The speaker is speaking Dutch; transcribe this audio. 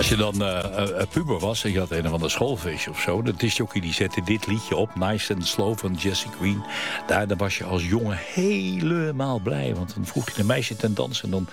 Als je dan puber was en je had een of ander schoolfeestje of zo... de discjockey die zette dit liedje op, Nice and Slow van Jesse Green. Daar was je als jongen helemaal blij. Want dan vroeg je een meisje ten dansen en dan